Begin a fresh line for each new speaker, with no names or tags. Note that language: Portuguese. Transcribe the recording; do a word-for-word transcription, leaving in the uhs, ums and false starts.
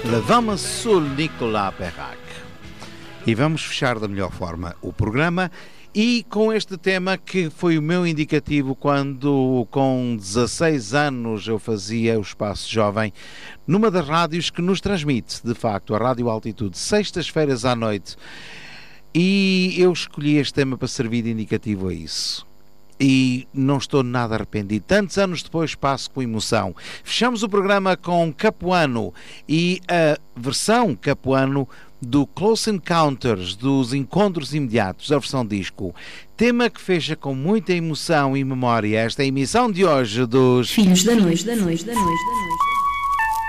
Le Vamos Sul Nicolas Perrac. E vamos fechar da melhor forma o programa e com este tema que foi o meu indicativo quando com dezasseis anos eu fazia o Espaço Jovem numa das rádios que nos transmite, de facto, a Rádio Altitude, sextas-feiras à noite. E eu escolhi este tema para servir de indicativo a isso. E não estou nada arrependido. Tantos anos depois passo com emoção. Fechamos o programa com Capuano e a versão Capuano do Close Encounters, dos Encontros Imediatos, a versão disco. Tema que fecha com muita emoção e memória esta emissão de hoje dos
Filhos da Noite, da Noite, da Noite, da Noite.